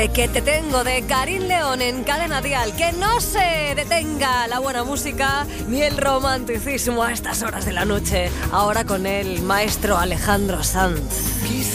Que te tengo de Karin León en Cadena Dial. Que no se detenga la buena música ni el romanticismo a estas horas de la noche. Ahora con el maestro Alejandro Sanz.